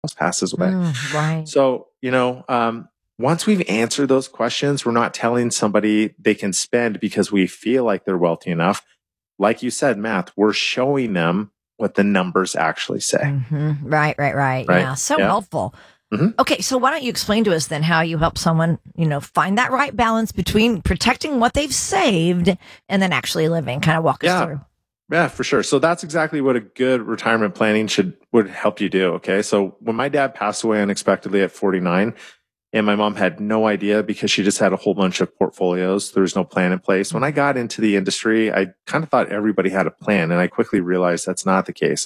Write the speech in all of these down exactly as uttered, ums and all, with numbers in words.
passes away. Mm, right. So, you know, um, once we've answered those questions, we're not telling somebody they can spend because we feel like they're wealthy enough. Like you said, Matt, we're showing them what the numbers actually say. Mm-hmm. Right, right, right. Right? Yeah. So Yeah. helpful. Mm-hmm. Okay. So why don't you explain to us then how you help someone, you know, find that right balance between protecting what they've saved and then actually living? Kind of walk Yeah. us through. Yeah, for sure. So that's exactly what a good retirement planning should would help you do. Okay. So when my dad passed away unexpectedly at forty-nine, and my mom had no idea because she just had a whole bunch of portfolios, there was no plan in place. When I got into the industry, I kind of thought everybody had a plan, and I quickly realized that's not the case.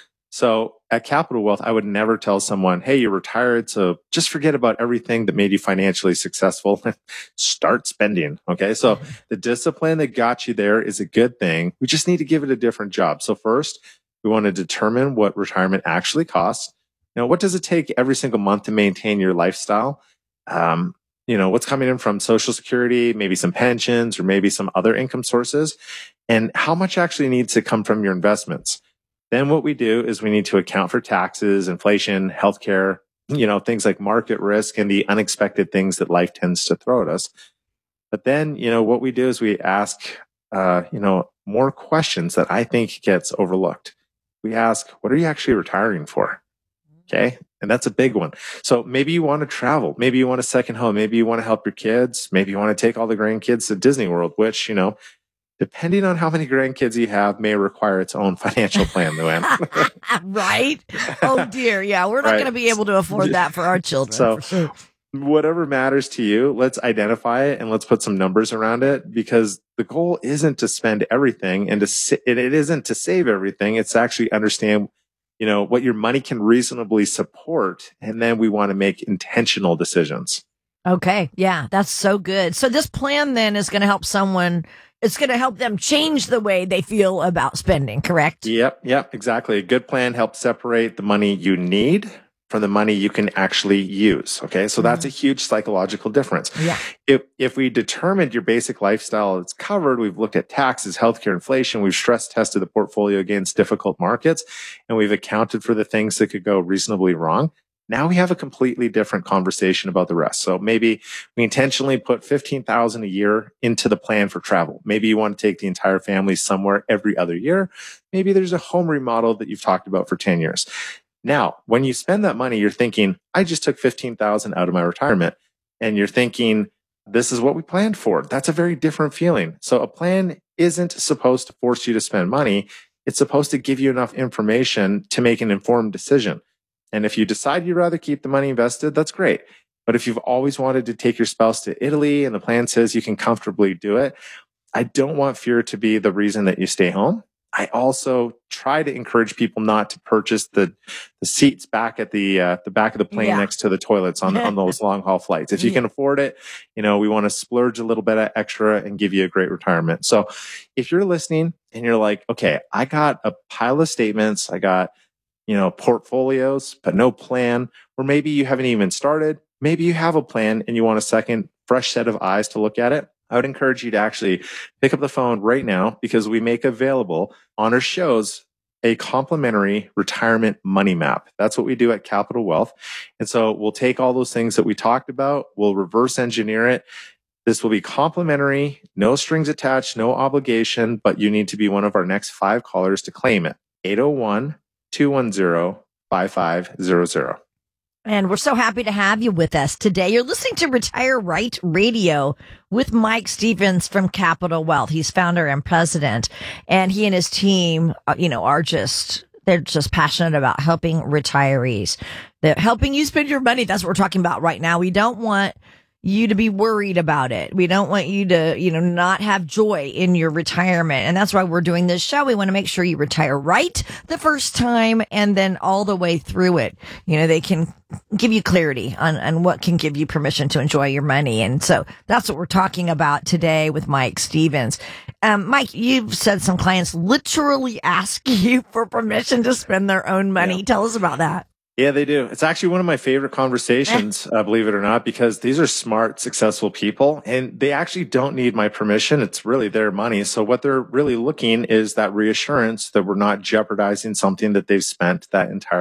So at Capital Wealth, I would never tell someone, hey, you're retired, so just forget about everything that made you financially successful and start spending. Okay. So the discipline that got you there is a good thing. We just need to give it a different job. So first, we want to determine what retirement actually costs. You know, what does it take every single month to maintain your lifestyle? Um, you know, what's coming in from Social Security, maybe some pensions, or maybe some other income sources, and how much actually needs to come from your investments. Then what we do is we need to account for taxes, inflation, healthcare, you know, things like market risk and the unexpected things that life tends to throw at us. But then, you know, what we do is we ask, uh, you know, more questions that I think gets overlooked. We ask, what are you actually retiring for? Okay. And that's a big one. So maybe you want to travel. Maybe you want a second home. Maybe you want to help your kids. Maybe you want to take all the grandkids to Disney World, which, you know, depending on how many grandkids you have, may require its own financial plan, Luann. Right? Oh, dear. Yeah. We're not Right. going to be able to afford that for our children. So for sure. Whatever matters to you, let's identify it and let's put some numbers around it, because the goal isn't to spend everything and to sa- it isn't to save everything. It's to actually understand, you know, what your money can reasonably support. And then we want to make intentional decisions. Okay. Yeah. That's so good. So this plan then is going to help someone, it's going to help them change the way they feel about spending, correct? Yep. Yep. Exactly. A good plan helps separate the money you need from the money you can actually use. Okay. So that's a huge psychological difference. Yeah. If, if we determined your basic lifestyle is covered, we've looked at taxes, healthcare, inflation, we've stress tested the portfolio against difficult markets, and we've accounted for the things that could go reasonably wrong. Now we have a completely different conversation about the rest. So maybe we intentionally put fifteen thousand dollars a year into the plan for travel. Maybe you want to take the entire family somewhere every other year. Maybe there's a home remodel that you've talked about for ten years. Now, when you spend that money, you're thinking, I just took fifteen thousand dollars out of my retirement. And you're thinking, this is what we planned for. That's a very different feeling. So a plan isn't supposed to force you to spend money. It's supposed to give you enough information to make an informed decision. And if you decide you'd rather keep the money invested, that's great. But if you've always wanted to take your spouse to Italy and the plan says you can comfortably do it, I don't want fear to be the reason that you stay home. I also try to encourage people not to purchase the, the seats back at the uh, the back of the plane Yeah. next to the toilets on, on those long haul flights. If you can afford it, you know, we want to splurge a little bit of extra and give you a great retirement. So if you're listening and you're like, okay, I got a pile of statements, I got, you know, portfolios, but no plan, or maybe you haven't even started, maybe you have a plan and you want a second fresh set of eyes to look at it, I would encourage you to actually pick up the phone right now, because we make available on our shows a complimentary retirement money map. That's what we do at Capital Wealth. And so we'll take all those things that we talked about, we'll reverse engineer it. This will be complimentary, no strings attached, no obligation, but you need to be one of our next five callers to claim it. eight oh one, two one zero, five five zero zero. And we're so happy to have you with us today. You're listening to Retire Right Radio with Mike Stevens from Capital Wealth. He's founder and president, and he and his team, uh, you know, are just, they're just passionate about helping retirees. They're helping you spend your money. That's what we're talking about right now. We don't want you to be worried about it. We don't want you to, you know, not have joy in your retirement. And that's why we're doing this show. We want to make sure you retire right the first time and then all the way through it. You know, they can give you clarity on, on what can give you permission to enjoy your money. And so that's what we're talking about today with Mike Stevens. Um, Mike, you've said some clients literally ask you for permission to spend their own money. Yeah. Tell us about that. Yeah, they do. It's actually one of my favorite conversations, uh, believe it or not, because these are smart, successful people and they actually don't need my permission. It's really their money. So what they're really looking is that reassurance that we're not jeopardizing something that they've spent that entire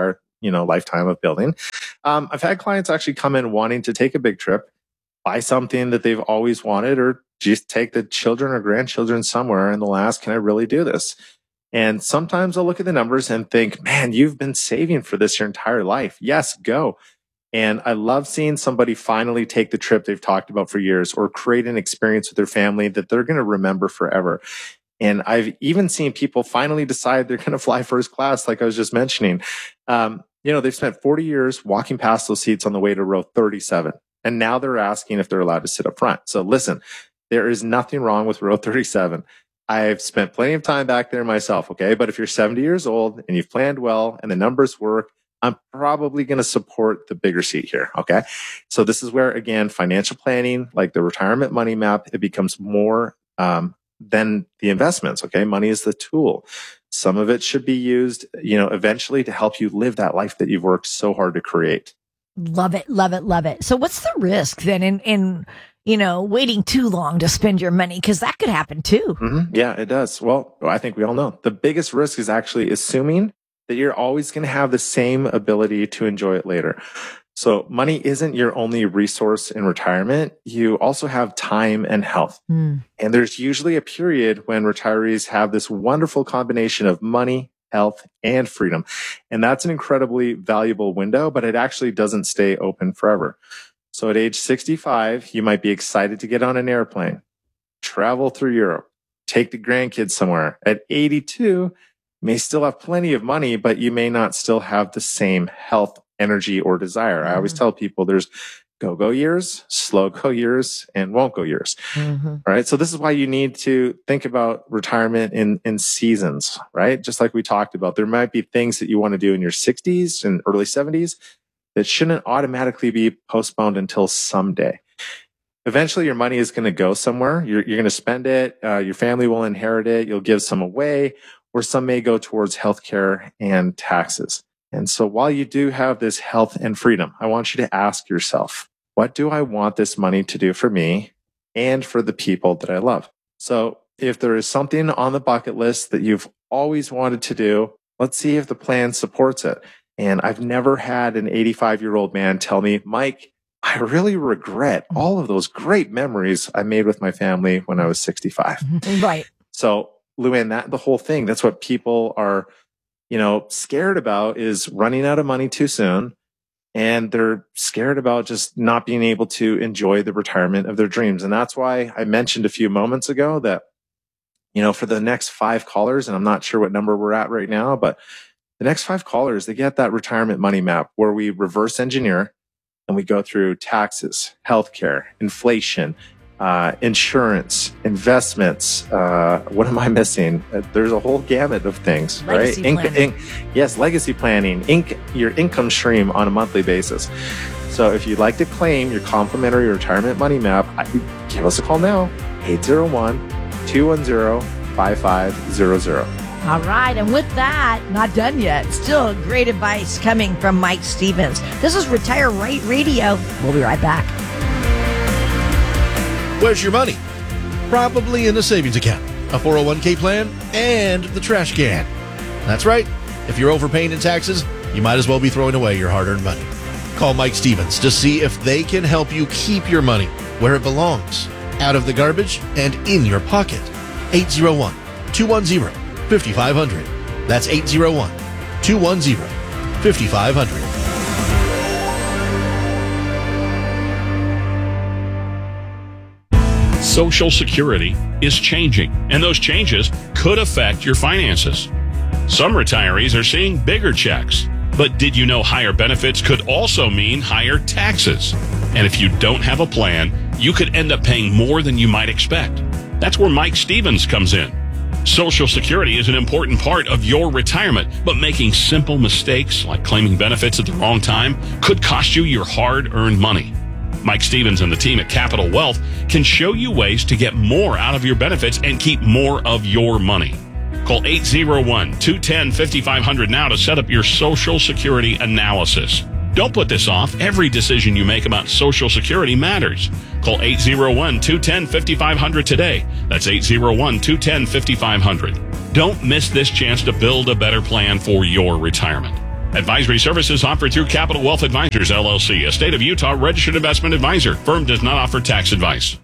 you know, lifetime of building. Um, I've had clients actually come in wanting to take a big trip, buy something that they've always wanted, or just take the children or grandchildren somewhere and they'll ask, can I really do this? And sometimes I'll look at the numbers and think, man, you've been saving for this your entire life. Yes, go. And I love seeing somebody finally take the trip they've talked about for years or create an experience with their family that they're going to remember forever. And I've even seen people finally decide they're going to fly first class, like I was just mentioning. Um, you know, they've spent forty years walking past those seats on the way to row thirty-seven. And now they're asking if they're allowed to sit up front. So listen, there is nothing wrong with row thirty-seven. I've spent plenty of time back there myself, okay? But if you're seventy years old and you've planned well and the numbers work, I'm probably going to support the bigger seat here, okay? So this is where, again, financial planning, like the retirement money map, it becomes more um, than the investments, okay? Money is the tool. Some of it should be used, you know, eventually to help you live that life that you've worked so hard to create. Love it, love it, love it. So what's the risk then in, in you know, waiting too long to spend your money? Because that could happen too. Mm-hmm. Yeah, it does. Well, I think we all know the biggest risk is actually assuming that you're always going to have the same ability to enjoy it later. So money isn't your only resource in retirement. You also have time and health. Mm. And there's usually a period when retirees have this wonderful combination of money, health, and freedom. And that's an incredibly valuable window, but it actually doesn't stay open forever. So at age sixty-five, you might be excited to get on an airplane, travel through Europe, take the grandkids somewhere. At eighty-two, you may still have plenty of money, but you may not still have the same health, energy, or desire. Mm-hmm. I always tell people there's go-go years, slow-go years, and won't-go years. Mm-hmm. Right? So this is why you need to think about retirement in, in seasons, right? Just like we talked about, there might be things that you want to do in your sixties and early seventies that shouldn't automatically be postponed until someday. Eventually, your money is going to go somewhere. You're, you're going to spend it. Uh, your family will inherit it. You'll give some away, or some may go towards healthcare and taxes. And so while you do have this health and freedom, I want you to ask yourself, what do I want this money to do for me and for the people that I love? So if there is something on the bucket list that you've always wanted to do, let's see if the plan supports it. And I've never had an eighty-five-year-old man tell me, Mike, I really regret all of those great memories I made with my family when I was sixty-five. Right. So, Luann, that the whole thing, that's what people are, you know, scared about is running out of money too soon. And they're scared about just not being able to enjoy the retirement of their dreams. And that's why I mentioned a few moments ago that, you know, for the next five callers, and I'm not sure what number we're at right now, but the next five callers, they get that retirement money map where we reverse engineer and we go through taxes, healthcare, inflation, uh, insurance, investments. Uh, what am I missing? Uh, there's a whole gamut of things, legacy right? Planning. Inc- inc- yes, legacy planning, inc- your income stream on a monthly basis. So if you'd like to claim your complimentary retirement money map, I, give us a call now, eight zero one, two one zero, five five zero zero. All right. And with that, not done yet. Still great advice coming from Mike Stevens. This is Retire Right Radio. We'll be right back. Where's your money? Probably in a savings account, a four oh one k plan, and the trash can. That's right. If you're overpaying in taxes, you might as well be throwing away your hard-earned money. Call Mike Stevens to see if they can help you keep your money where it belongs, out of the garbage and in your pocket. eight zero one, two one zero, five five zero zero. That's eight zero one, two one zero, five five zero zero. Social Security is changing, and those changes could affect your finances. Some retirees are seeing bigger checks, but did you know higher benefits could also mean higher taxes? And if you don't have a plan, you could end up paying more than you might expect. That's where Mike Stevens comes in. Social Security is an important part of your retirement, but making simple mistakes like claiming benefits at the wrong time could cost you your hard-earned money. Mike Stevens and the team at Capital Wealth can show you ways to get more out of your benefits and keep more of your money. Call eight zero one, two one zero, five five zero zero now to set up your Social Security analysis. Don't put this off. Every decision you make about Social Security matters. Call eight zero one, two one zero, five five zero zero today. That's eight zero one, two one zero, five five zero zero. Don't miss this chance to build a better plan for your retirement. Advisory services offered through Capital Wealth Advisors, L L C, a state of Utah registered investment advisor. Firm does not offer tax advice.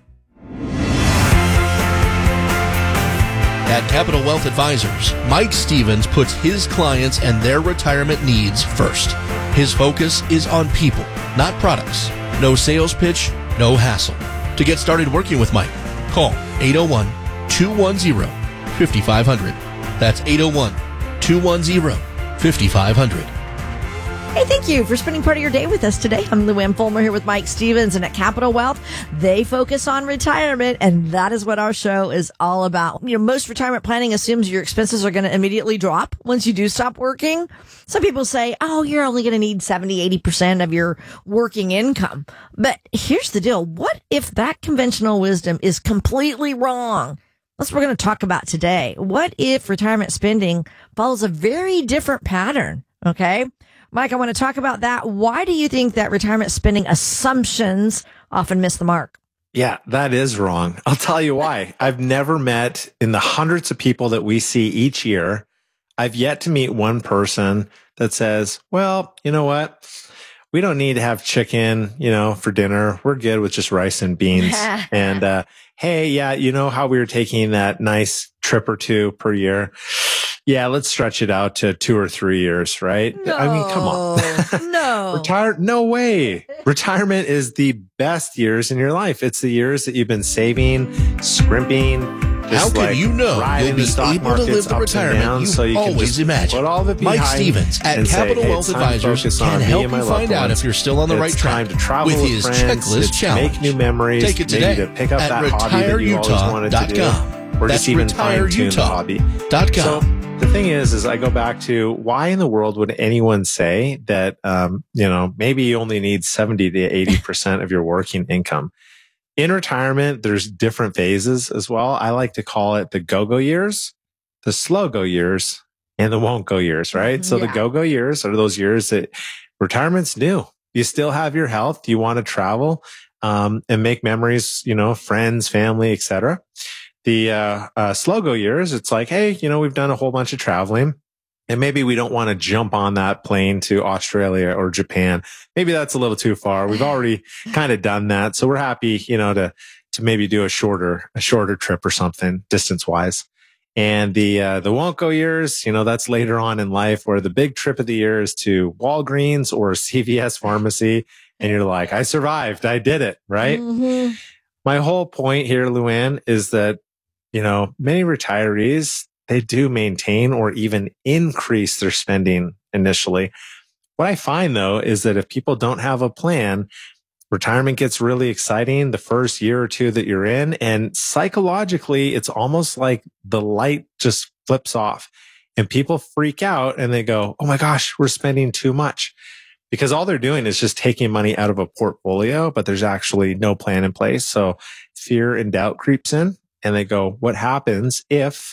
At Capital Wealth Advisors, Mike Stevens puts his clients and their retirement needs first. His focus is on people, not products. No sales pitch, no hassle. To get started working with Mike, call eight oh one, two one zero, five five zero zero. That's eight oh one, two one zero, five five zero zero. Hey, thank you for spending part of your day with us today. I'm Luann Fulmer here with Mike Stevens, and at Capital Wealth, they focus on retirement, and that is what our show is all about. You know, most retirement planning assumes your expenses are going to immediately drop once you do stop working. Some people say, oh, you're only going to need seventy, eighty percent of your working income. But here's the deal. What if that conventional wisdom is completely wrong? That's what we're going to talk about today. What if retirement spending follows a very different pattern? Okay. Mike, I want to talk about that. Why do you think that retirement spending assumptions often miss the mark? Yeah, that is wrong. I'll tell you why. I've never met, in the hundreds of people that we see each year, I've yet to meet one person that says, well, you know what? We don't need to have chicken, you know, for dinner. We're good with just rice and beans. and, uh, hey, yeah, you know how we were taking that nice trip or two per year? Yeah, let's stretch it out to two or three years, right? No, I mean, come on. no. Retire? No way. Retirement is the best years in your life. It's the years that you've been saving, scrimping. How can like you know you'll be able to live the retirement you so you always imagined? Put all of it Mike behind Stevens at and Capital say, hey, Wealth it's time to Advisors focus on can me help and my you loved find out ones. if you're still on the It's right track time to travel with with his friends. checklist It's challenge. Make new memories. Take it maybe today to pick up at that hobby that you always wanted to do. Or That's just even fine tune the hobby. Dot com. So the thing is, is I go back to why in the world would anyone say that, um, you know, maybe you only need seventy to eighty percent of your working income. In retirement, there's different phases as well. I like to call it the go-go years, the slow-go years, and the won't-go years, right? So Yeah. the go-go years are those years that retirement's new. You still have your health. You want to travel, um, and make memories, you know, friends, family, et cetera. The, uh, uh, slow-go years, it's like, hey, you know, we've done a whole bunch of traveling. And maybe we don't want to jump on that plane to Australia or Japan. Maybe that's a little too far. We've already kind of done that. So we're happy, you know, to, to maybe do a shorter, a shorter trip or something distance wise. And the, uh, the won't go years, you know, that's later on in life where the big trip of the year is to Walgreens or C V S pharmacy. And you're like, I survived. I did it. Right. Mm-hmm. My whole point here, Luann, is that, you know, many retirees, they do maintain or even increase their spending initially. What I find though, is that if people don't have a plan, retirement gets really exciting the first year or two that you're in. And psychologically, it's almost like the light just flips off and people freak out and they go, oh my gosh, we're spending too much. Because all they're doing is just taking money out of a portfolio, but there's actually no plan in place. So fear and doubt creeps in and they go, what happens if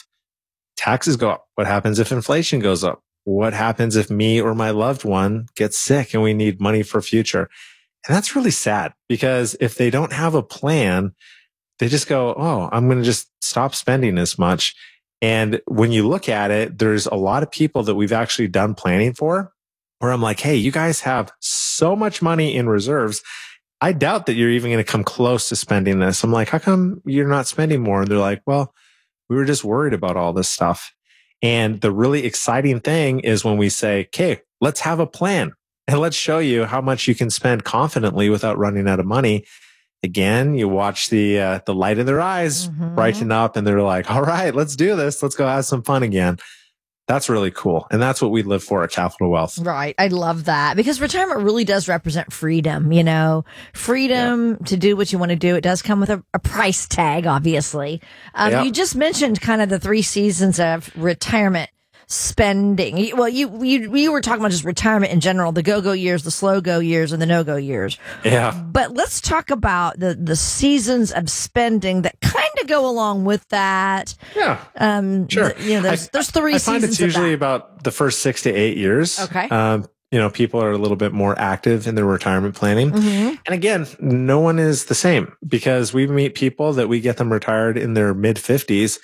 taxes go up? What happens if inflation goes up? What happens if me or my loved one gets sick and we need money for future? And that's really sad because if they don't have a plan, they just go, oh, I'm going to just stop spending as much. And when you look at it, there's a lot of people that we've actually done planning for where I'm like, hey, you guys have so much money in reserves. I doubt that you're even going to come close to spending this. I'm like, how come you're not spending more? And they're like, well, we were just worried about all this stuff. And the really exciting thing is when we say, okay, let's have a plan and let's show you how much you can spend confidently without running out of money. Again, you watch the, uh, the light in their eyes Mm-hmm. brighten up and they're like, all right, let's do this. Let's go have some fun again. That's really cool. And that's what we live for at Capital Wealth. Right. I love that because retirement really does represent freedom, you know, freedom yeah. to do what you want to do. It does come with a, a price tag, obviously. Um, yeah. You just mentioned kind of the three seasons of retirement spending. Well, you, you, we were talking about just retirement in general, the go-go years, the slow-go years, and the no-go years. Yeah. But let's talk about the, the seasons of spending that kind of go along with that. Yeah. Um, sure. The, you know, there's, I, there's three I seasons find it's usually of that. about the first six to eight years. Okay. Um, you know, people are a little bit more active in their retirement planning. Mm-hmm. And again, no one is the same because we meet people that we get them retired in their mid fifties.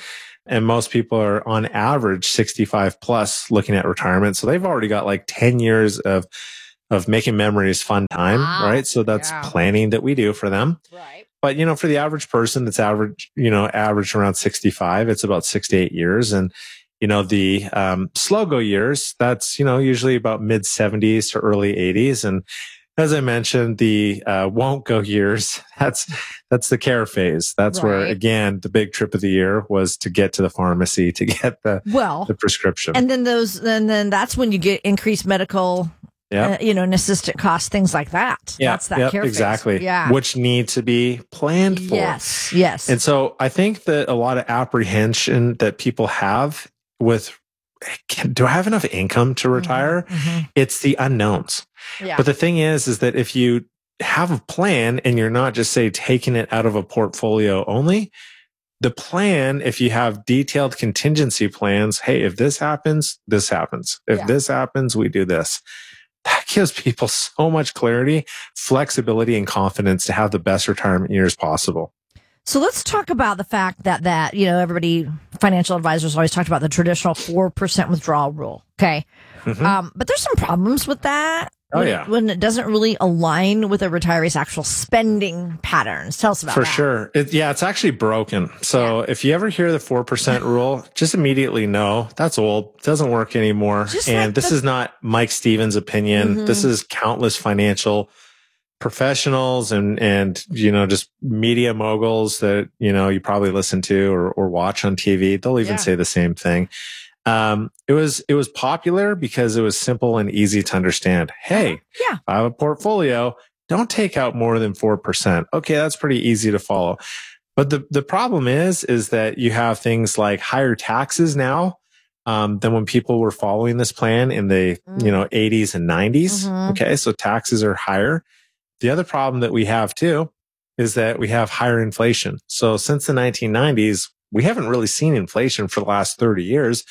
and most people are on average sixty-five plus looking at retirement. So they've already got like ten years of, of making memories fun time, Wow. right? So that's Yeah. planning that we do for them. Right. But, you know, for the average person that's average, you know, average around sixty-five, it's about six to eight years. And, you know, the, um, slow go years, that's, you know, usually about mid seventies to early eighties. And as I mentioned, the, uh, won't go years, that's, that's the care phase. That's where, Right. again, the big trip of the year was to get to the pharmacy to get the, Well, the prescription. and then those, and then that's when you get increased medical, Yeah. uh, you know, and assistant costs, things like that. Yeah, That's that yep, care phase. exactly. Yeah. Which need to be planned for. Yes. Yes. And so I think that a lot of apprehension that people have with, can, do I have enough income to retire? Mhm. It's the unknowns. Yeah. But the thing is, is that if you have a plan and you're not just say taking it out of a portfolio only, the plan, if you have detailed contingency plans, hey, if this happens, this happens. If Yeah. this happens, we do this. That gives people so much clarity, flexibility, and confidence to have the best retirement years possible. So let's talk about the fact that, that, you know, everybody, financial advisors always talked about the traditional four percent withdrawal rule. Okay. Mhm. Um, but there's some problems with that. Oh, when, yeah. When it doesn't really align with a retiree's actual spending patterns. Tell us about For that. sure. It, yeah, it's actually broken. So if you ever hear the four percent rule, just immediately know that's old. It doesn't work anymore. Just and like this the- is not Mike Stevens' opinion. Mhm. This is countless financial professionals and, and, you know, just media moguls that, you know, you probably listen to or, or watch on T V. They'll even Yeah. say the same thing. Um, it was, it was popular because it was simple and easy to understand. Hey, Yeah. I have a portfolio. Don't take out more than four percent. Okay. That's pretty easy to follow. But the, the problem is, is that you have things like higher taxes now, um, than when people were following this plan in the, Mm. you know, eighties and nineties. Mhm. Okay. So taxes are higher. The other problem that we have too is that we have higher inflation. So since the nineteen nineties, we haven't really seen inflation for the last thirty years.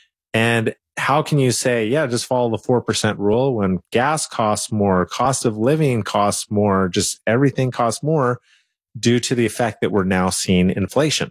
And how can you say, yeah, just follow the four percent rule when gas costs more, cost of living costs more, just everything costs more due to the effect that we're now seeing inflation.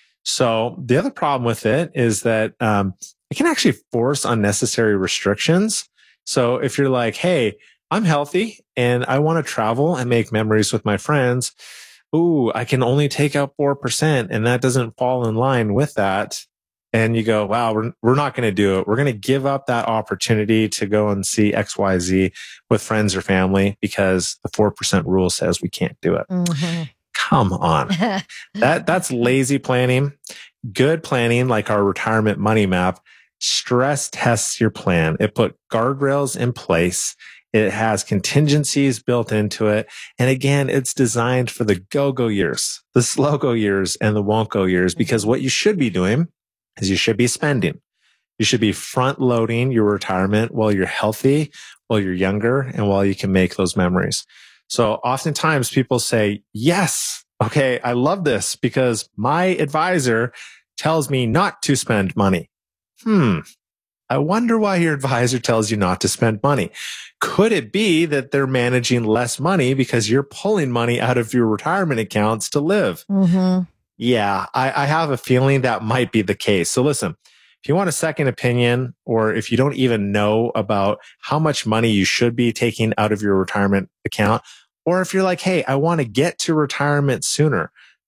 So the other problem with it is that, um, it can actually force unnecessary restrictions. So if you're like, hey, I'm healthy and I want to travel and make memories with my friends. Ooh, I can only take out four percent and that doesn't fall in line with that. And you go, wow, we're, we're not going to do it. We're going to give up that opportunity to go and see X Y Z with friends or family because the four percent rule says we can't do it. Mhm. Come on. That, that's lazy planning. Good planning, like our retirement money map, stress tests your plan. It put guardrails in place. It has contingencies built into it. And again, it's designed for the go-go years, the slow-go years, and the won't-go years, because what you should be doing is you should be spending. You should be front-loading your retirement while you're healthy, while you're younger, and while you can make those memories. So oftentimes people say, yes, okay, I love this because my advisor tells me not to spend money. Hmm. I wonder why your advisor tells you not to spend money. Could it be that they're managing less money because you're pulling money out of your retirement accounts to live? Mhm. Yeah, I, I have a feeling that might be the case. So listen, if you want a second opinion, or if you don't even know about how much money you should be taking out of your retirement account, or if you're like, hey, I want to get to retirement sooner,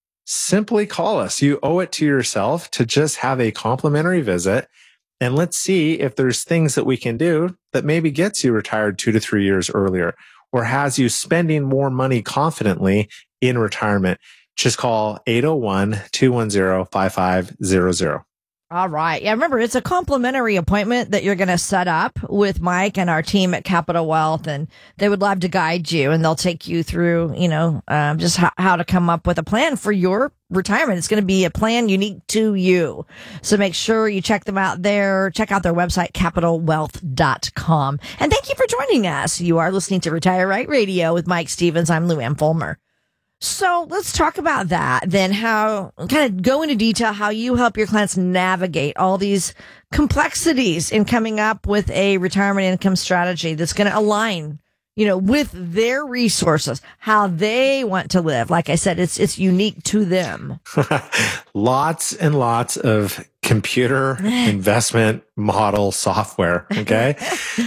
simply call us. You owe it to yourself to just have a complimentary visit. And let's see if there's things that we can do that maybe gets you retired two to three years earlier or has you spending more money confidently in retirement. Just call eight oh one, two one zero, five five zero zero. All right. Yeah, remember, it's a complimentary appointment that you're going to set up with Mike and our team at Capital Wealth, and they would love to guide you, and they'll take you through, you know, um, just how, how to come up with a plan for your retirement. It's going to be a plan unique to you. So make sure you check them out there. Check out their website, capital wealth dot com. And thank you for joining us. You are listening to Retire Right Radio with Mike Stevens. I'm Lou Ann Fulmer. So let's talk about that then, how kind of go into detail how you help your clients navigate all these complexities in coming up with a retirement income strategy that's going to align you know, with their resources, how they want to live. Like I said, it's, it's unique to them. Lots and lots of computer investment model software. Okay.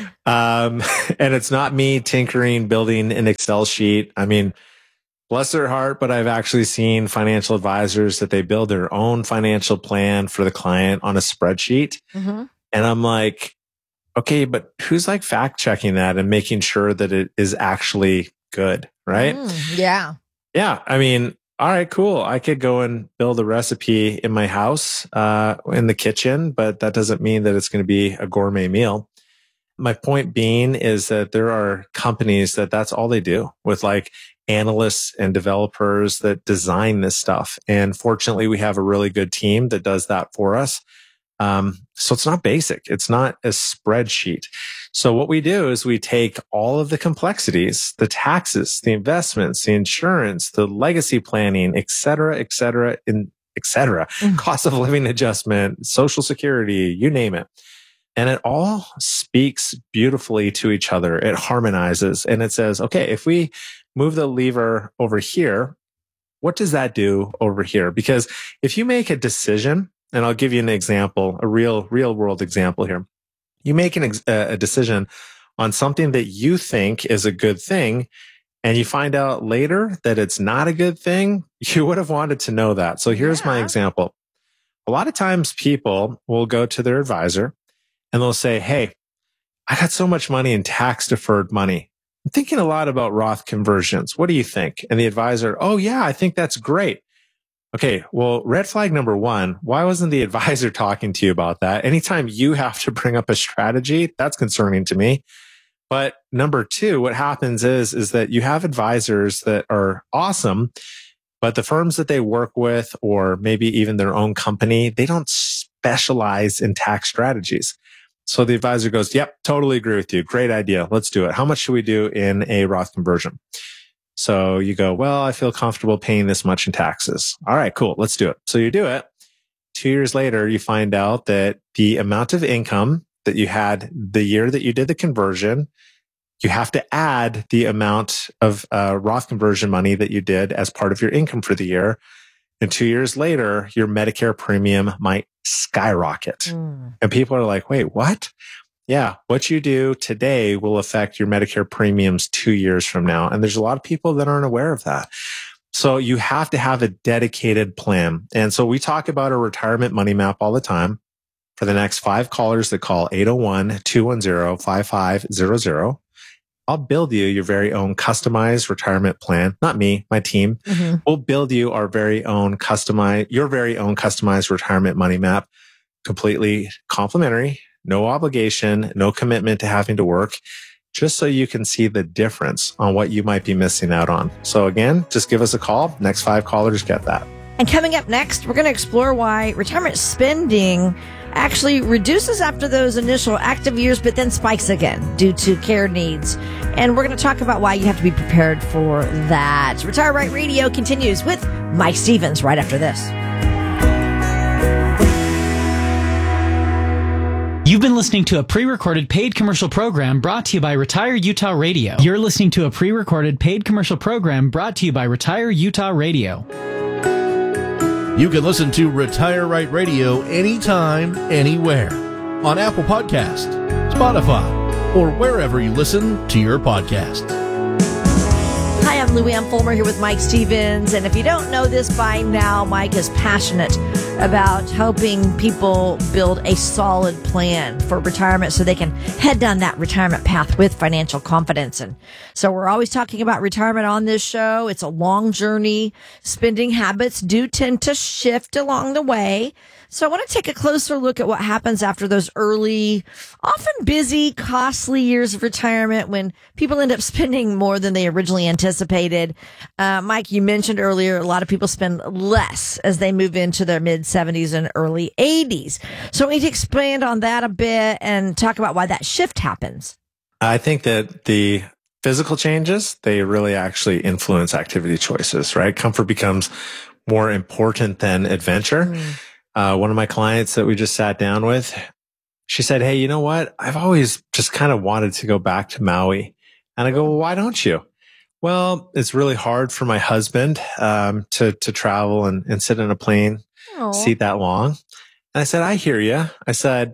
um, and it's not me tinkering, building an Excel sheet. I mean, bless their heart, but I've actually seen financial advisors that they build their own financial plan for the client on a spreadsheet. Mm-hmm. And I'm like, okay, but who's like fact checking that and making sure that it is actually good, right? Mm, yeah. Yeah. I mean, all right, cool. I could go and build a recipe in my house, uh, in the kitchen, but that doesn't mean that it's going to be a gourmet meal. My point being is that there are companies that that's all they do with like analysts and developers that design this stuff. And fortunately, we have a really good team that does that for us. Um, so it's not basic. It's not a spreadsheet. So what we do is we take all of the complexities, the taxes, the investments, the insurance, the legacy planning, et cetera, et cetera, and et cetera, mm. cost of living adjustment, social security, you name it. And it all speaks beautifully to each other. It harmonizes and it says, okay, if we move the lever over here, what does that do over here? Because if you make a decision, and I'll give you an example, a real, real world example here. You make an ex- a decision on something that you think is a good thing, and you find out later that it's not a good thing. You would have wanted to know that. So here's yeah. my example. A lot of times people will go to their advisor and they'll say, hey, I got so much money in tax deferred money. I'm thinking a lot about Roth conversions. What do you think? And the advisor, oh yeah, I think that's great. Okay, well, red flag number one, why wasn't the advisor talking to you about that? Anytime you have to bring up a strategy, that's concerning to me. But number two, what happens is, is that you have advisors that are awesome, but the firms that they work with, or maybe even their own company, they don't specialize in tax strategies. So the advisor goes, yep, totally agree with you. Great idea. Let's do it. How much should we do in a Roth conversion? So you go, well, I feel comfortable paying this much in taxes. All right, cool. Let's do it. So you do it. Two years later, you find out that the amount of income that you had the year that you did the conversion, you have to add the amount of uh, Roth conversion money that you did as part of your income for the year. And two years later, your Medicare premium might skyrocket. Mm. And people are like, wait, what? Yeah, what you do today will affect your Medicare premiums two years from now. And there's a lot of people that aren't aware of that. So you have to have a dedicated plan. And so we talk about a retirement money map all the time. For the next five callers that call eight oh one, two one zero, five five zero zero, I'll build you your very own customized retirement plan. Not me, my team. Mm-hmm. We'll build you our very own customized, your very own customized retirement money map, completely complimentary. No obligation, no commitment to having to work, just so you can see the difference on what you might be missing out on. So again, just give us a call. Next five callers get that. And coming up next, we're going to explore why retirement spending actually reduces after those initial active years, but then spikes again due to care needs. And we're going to talk about why you have to be prepared for that. Retire Right Radio continues with Mike Stevens right after this. You've been listening to a pre-recorded paid commercial program brought to you by Retire Utah Radio. You're listening to a pre-recorded paid commercial program brought to you by Retire Utah Radio. You can listen to Retire Right Radio anytime, anywhere on Apple Podcasts, Spotify, or wherever you listen to your podcasts. Hi, I'm Lou Ann Fulmer here with Mike Stevens. And if you don't know this by now, Mike is passionate about helping people build a solid plan for retirement so they can head down that retirement path with financial confidence. And so we're always talking about retirement on this show. It's a long journey. Spending habits do tend to shift along the way. So I want to take a closer look at what happens after those early, often busy, costly years of retirement when people end up spending more than they originally anticipated. Uh, Mike, you mentioned earlier, a lot of people spend less as they move into their mid seventies and early eighties. So we need to expand on that a bit and talk about why that shift happens. I think that the physical changes, they really actually influence activity choices, right? Comfort becomes more important than adventure. Mm. Uh, one of my clients that we just sat down with, she said, hey, you know what? I've always just kind of wanted to go back to Maui. And I go, well, why don't you? Well, it's really hard for my husband um, to to travel and, and sit in a plane Aw. seat that long. And I said, I hear you. I said,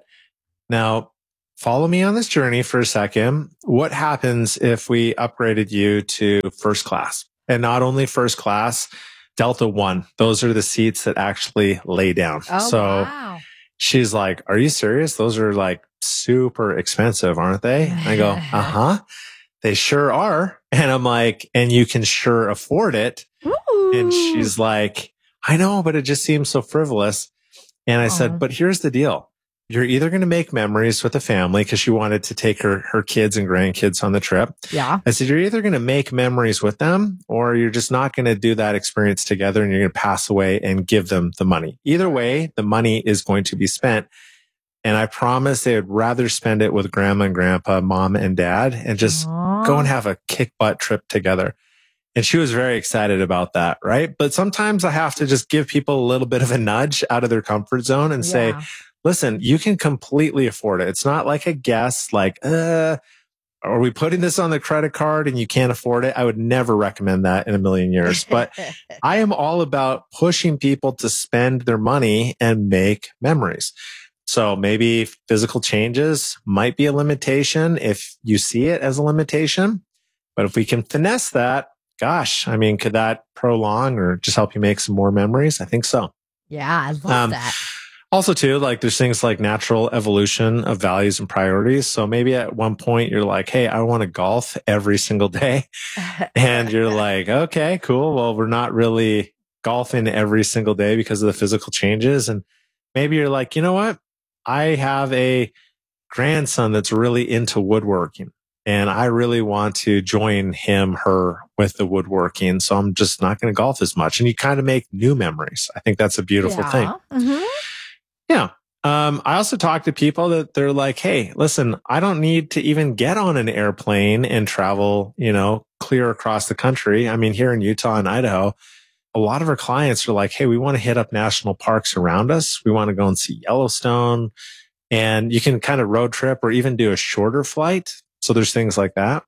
now follow me on this journey for a second. What happens if we upgraded you to first class? And not only first class, Delta One. Those are the seats that actually lay down. Oh, so wow. she's like, are you serious? Those are like super expensive, aren't they? And I go, uh-huh. They sure are. And I'm like, and you can sure afford it. Ooh. And she's like, I know, but it just seems so frivolous. And I Aw. said, but here's the deal. You're either going to make memories with the family because she wanted to take her, her kids and grandkids on the trip. Yeah. I said, you're either going to make memories with them or you're just not going to do that experience together and you're going to pass away and give them the money. Either way, the money is going to be spent. And I promise they would rather spend it with grandma and grandpa, mom and dad, and just Aw. go and have a kick butt trip together. And she was very excited about that, right? But sometimes I have to just give people a little bit of a nudge out of their comfort zone and say, Yeah. listen, you can completely afford it. It's not like a guess, like, uh, are we putting this on the credit card and you can't afford it? I would never recommend that in a million years. But I am all about pushing people to spend their money and make memories. So maybe physical changes might be a limitation if you see it as a limitation. But if we can finesse that, gosh, I mean, could that prolong or just help you make some more memories? I think so. Yeah, I love Um, that. Also, too, like there's things like natural evolution of values and priorities. So maybe at one point you're like, hey, I want to golf every single day. And you're like, okay, cool. Well, we're not really golfing every single day because of the physical changes. And maybe you're like, you know what? I have a grandson that's really into woodworking and I really want to join him, her with the woodworking. So I'm just not going to golf as much. And you kind of make new memories. I think that's a beautiful yeah. thing. Mm-hmm. Yeah. Um, I also talk to people that they're like, hey, listen, I don't need to even get on an airplane and travel, you know, clear across the country. I mean, here in Utah and Idaho, a lot of our clients are like, hey, we want to hit up national parks around us. We want to go and see Yellowstone. And you can kind of road trip or even do a shorter flight. So there's things like that.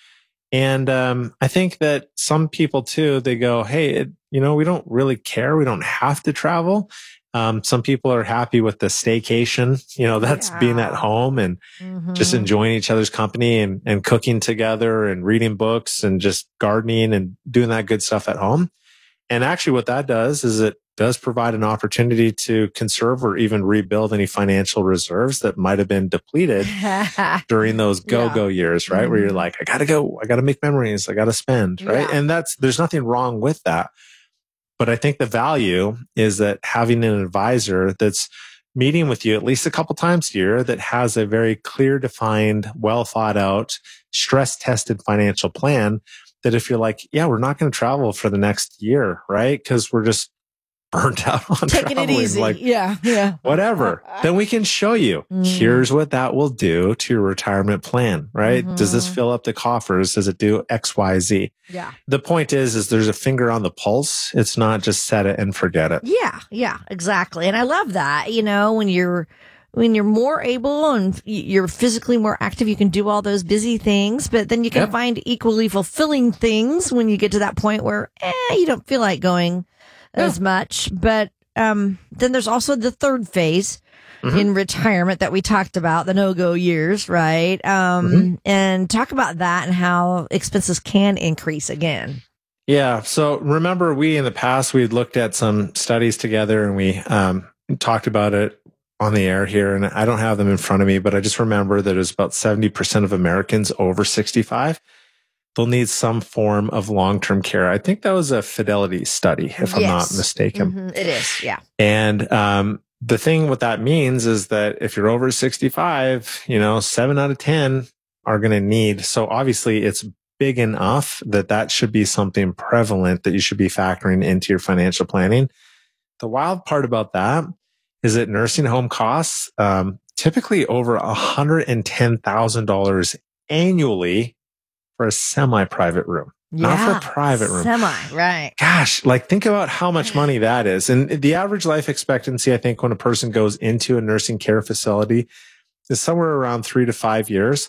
And um, I think that some people too, they go, hey, it, you know, we don't really care. We don't have to travel. Um, some people are happy with the staycation, you know, that's Yeah. being at home and Mm-hmm. just enjoying each other's company and, and cooking together and reading books and just gardening and doing that good stuff at home. And actually what that does is it does provide an opportunity to conserve or even rebuild any financial reserves that might have been depleted during those go-go years, right? Mhm. Where you're like, I gotta go, I gotta make memories, I gotta spend, right? Yeah. And that's, there's nothing wrong with that. But I think the value is that having an advisor that's meeting with you at least a couple times a year that has a very clear, defined, well thought out, stress tested financial plan that if you're like, yeah, we're not going to travel for the next year, right? Because we're just burnt out on Taking traveling. it easy. Like, yeah. Yeah. whatever. Then we can show you, Mm. here's what that will do to your retirement plan, right? Does this Mhm. fill up the coffers? Does it do X, Y, Z? Yeah. The point is, is there's a finger on the pulse. It's not just set it and forget it. Yeah. Yeah. Exactly. And I love that, you know, when you're, when you're more able and y- you're physically more active, you can do all those busy things, but then you can Yep. find equally fulfilling things when you get to that point where, eh, you don't feel like going as much. But, um, then there's also the third phase Mhm. in retirement that we talked about, the no-go years, right? Um, Mhm. and talk about that and how expenses can increase again. Yeah. So remember, we in the past, we had looked at some studies together and we um, talked about it on the air here. And I don't have them in front of me, but I just remember that it was about seventy percent of Americans over sixty-five. They'll need some form of long-term care. I think that was a Fidelity study, if I'm not Yes. mistaken. Mhm. It is. Yeah. And um, the thing what that means is that if you're over sixty-five, you know, seven out of ten are going to need. So obviously it's big enough that that should be something prevalent that you should be factoring into your financial planning. The wild part about that is that nursing home costs um, typically over one hundred ten thousand dollars annually for a semi-private room, not for a private room. Semi, right. Gosh, like think about how much money that is. And the average life expectancy, I think, when a person goes into a nursing care facility is somewhere around three to five years.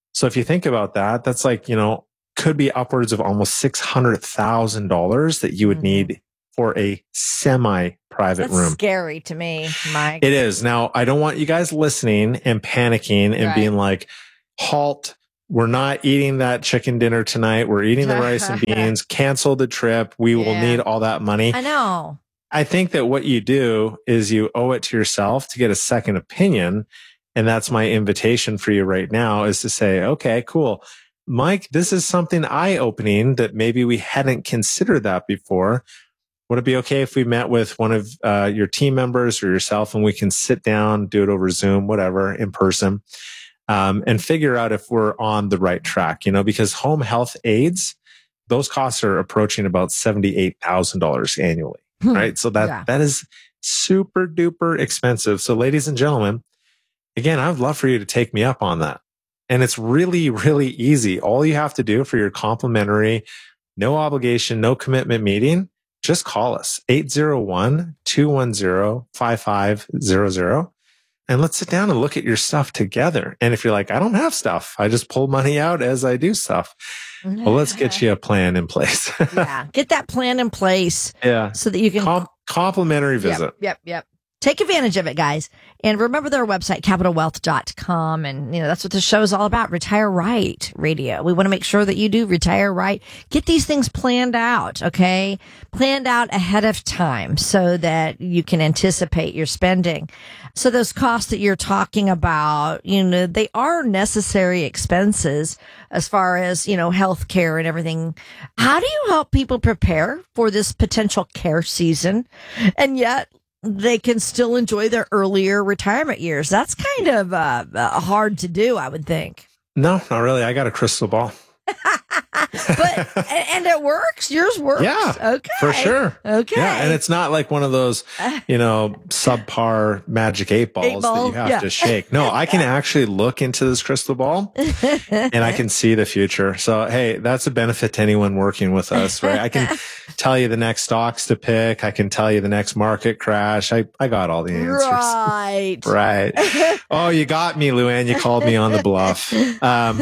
So if you think about that, that's like, you know, could be upwards of almost six hundred thousand dollars that you would Mhm. need for a semi-private That's room. scary to me, Mike. It is. Now, I don't want you guys listening and panicking and Right. being like, halt, we're not eating that chicken dinner tonight. We're eating the rice and beans. Cancel the trip. We will Yeah. need all that money. I know. I think that what you do is you owe it to yourself to get a second opinion. And that's my invitation for you right now is to say, okay, cool. Mike, this is something eye-opening that maybe we hadn't considered that before. Would it be okay if we met with one of uh, your team members or yourself and we can sit down, do it over Zoom, whatever, in person, um, and figure out if we're on the right track, you know, because home health aides, those costs are approaching about seventy-eight thousand dollars annually, Hmm. right? So that, Yeah. that is super duper expensive. So ladies and gentlemen, again, I would love for you to take me up on that. And it's really, really easy. All you have to do for your complimentary, no obligation, no commitment meeting, just call us eight zero one, two one zero, five five zero zero. And let's sit down and look at your stuff together. And if you're like, I don't have stuff, I just pull money out as I do stuff. Well, let's get you a plan in place. Yeah. Get that plan in place Yeah. so that you can Com- complimentary visit. Yep, yep, yep. Take advantage of it, guys. And remember their website, capital wealth dot com. And, you know, that's what the show is all about. Retire Right Radio. We want to make sure that you do retire right. Get these things planned out, okay? Planned out ahead of time so that you can anticipate your spending. So those costs that you're talking about, you know, they are necessary expenses as far as, you know, health care and everything. How do you help people prepare for this potential care season? And yet, they can still enjoy their earlier retirement years. That's kind of uh, uh, hard to do, I would think. No, not really. I got a crystal ball. But and, and it works. Yours works. Yeah, Okay. for sure. Okay. Yeah, and it's not like one of those, you know, subpar magic eight balls Eight ball, that you have yeah. to shake. No, I can actually look into this crystal ball and I can see the future. So, hey, that's a benefit to anyone working with us, right? I can tell you the next stocks to pick. I can tell you the next market crash. I, I got all the answers. Right. Right. Oh, you got me, Luann. You called me on the bluff. Um,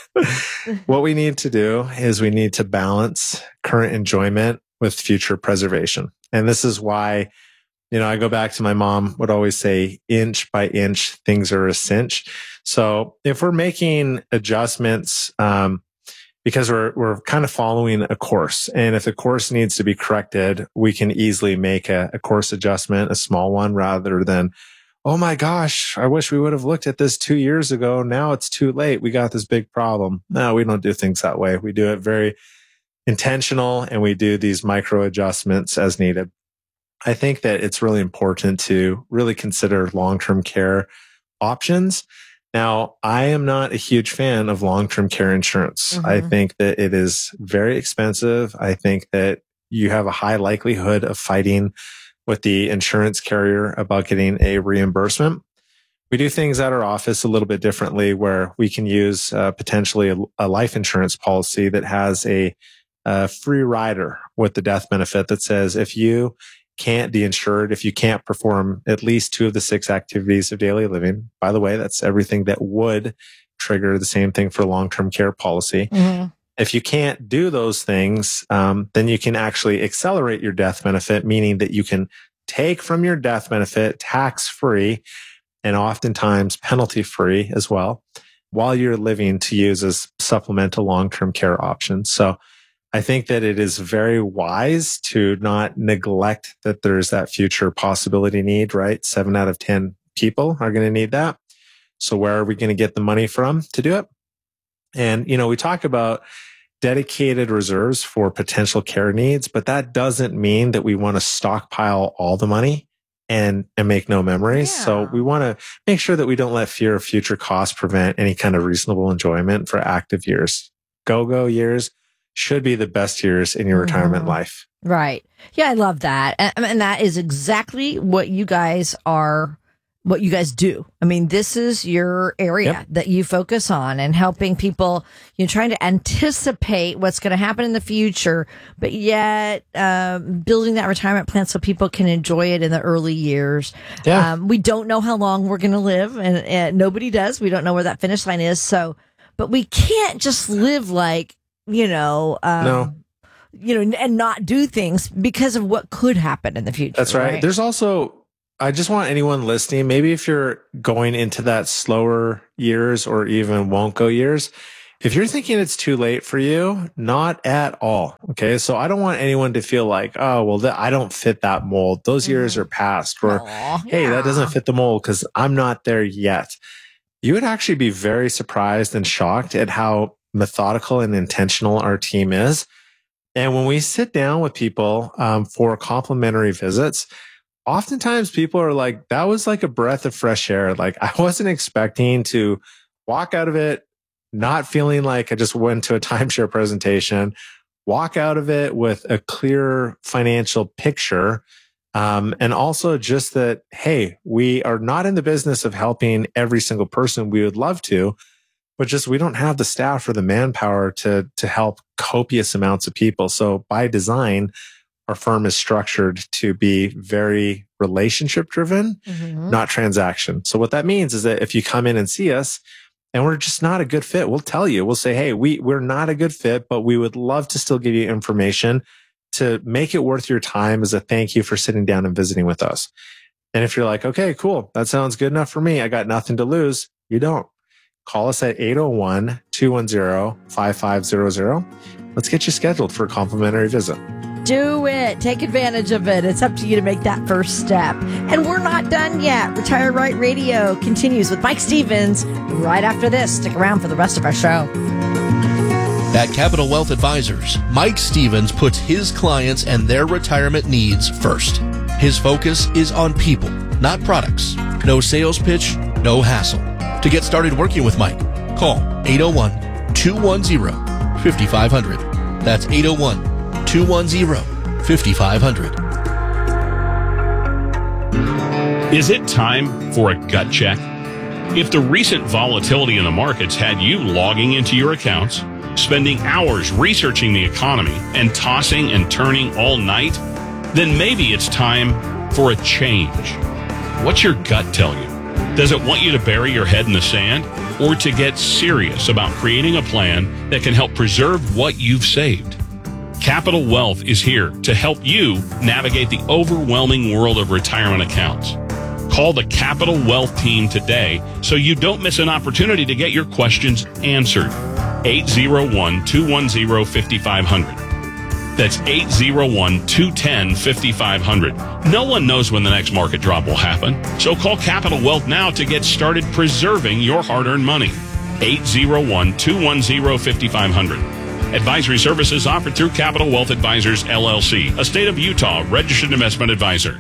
what we need to do is we need to balance current enjoyment with future preservation. And this is why, you know, I go back to my mom would always say, inch by inch, things are a cinch. So if we're making adjustments, um, because we're, we're kind of following a course, and if the course needs to be corrected, we can easily make a, a course adjustment, a small one, rather than, oh my gosh, I wish we would have looked at this two years ago. Now it's too late. We got this big problem. No, we don't do things that way. We do it very intentional, and we do these micro adjustments as needed. I think that it's really important to really consider long-term care options. Now, I am not a huge fan of long-term care insurance. Mhm. I think that it is very expensive. I think that you have a high likelihood of fighting with the insurance carrier about getting a reimbursement. We do things at our office a little bit differently, where we can use uh, potentially a, a life insurance policy that has a, a free rider with the death benefit that says if you can't be insured, if you can't perform at least two of the six activities of daily living, by the way, that's everything that would trigger the same thing for long-term care policy. Mm-hmm. If you can't do those things, um, then you can actually accelerate your death benefit, meaning that you can take from your death benefit tax-free and oftentimes penalty-free as well while you're living to use as supplemental long-term care options. So I think that it is very wise to not neglect that there's that future possibility need, right? Seven out of ten people are going to need that. So where are we going to get the money from to do it? And, you know, we talk about dedicated reserves for potential care needs, but that doesn't mean that we want to stockpile all the money and, and make no memories. Yeah. So we want to make sure that we don't let fear of future costs prevent any kind of reasonable enjoyment for active years. Go-go years should be the best years in your Mhm. retirement life. Right. Yeah, I love that. And, and that is exactly what you guys are, what you guys do. I mean, this is your area Yep. that you focus on, and helping people, you know, trying to anticipate what's going to happen in the future, but yet um, building that retirement plan so people can enjoy it in the early years. Yeah. Um, we don't know how long we're going to live, and, and nobody does. We don't know where that finish line is. So, but we can't just live like, you know, um, No. you know, and not do things because of what could happen in the future. That's right. right? There's also, I just want anyone listening, maybe if you're going into that slower years or even won't go years, if you're thinking it's too late for you, not at all. Okay. So I don't want anyone to feel like, oh, well, th- I don't fit that mold. Those years Mhm. are past. Or, Aw, hey, that yeah. doesn't fit the mold because I'm not there yet. You would actually be very surprised and shocked at how methodical and intentional our team is. And when we sit down with people um, for complimentary visits, oftentimes people are like, that was like a breath of fresh air. Like I wasn't expecting to walk out of it not feeling like I just went to a timeshare presentation, walk out of it with a clear financial picture. Um, and also just that, hey, we are not in the business of helping every single person. We would love to, but just we don't have the staff or the manpower to, to help copious amounts of people. So by design, our firm is structured to be very relationship driven, Mhm. not transaction. So what that means is that if you come in and see us, and we're just not a good fit, we'll tell you. We'll say, hey, we, we're not a good fit, but we would love to still give you information to make it worth your time as a thank you for sitting down and visiting with us. And if you're like, okay, cool, that sounds good enough for me, I got nothing to lose, you don't. Call us at eight oh one, two one zero, five five zero zero. Let's get you scheduled for a complimentary visit. Do it. Take advantage of it. It's up to you to make that first step. And we're not done yet. Retire Right Radio continues with Mike Stevens right after this. Stick around for the rest of our show. At Capital Wealth Advisors, Mike Stevens puts his clients and their retirement needs first. His focus is on people, not products. No sales pitch, no hassle. To get started working with Mike, call eight oh one, two one zero, five five zero zero. That's eight oh one, two one zero, five five zero zero. Is it time for a gut check? If the recent volatility in the markets had you logging into your accounts, spending hours researching the economy, and tossing and turning all night, then maybe it's time for a change. What's your gut tell you? Does it want you to bury your head in the sand, or to get serious about creating a plan that can help preserve what you've saved? Capital Wealth is here to help you navigate the overwhelming world of retirement accounts. Call the Capital Wealth team today so you don't miss an opportunity to get your questions answered. eight oh one, two one zero, five five zero zero. That's eight oh one, two one zero, five five zero zero. No one knows when the next market drop will happen, so call Capital Wealth now to get started preserving your hard-earned money. eight oh one, two one zero, five five zero zero. Advisory services offered through Capital Wealth Advisors, L L C, a state of Utah registered investment advisor.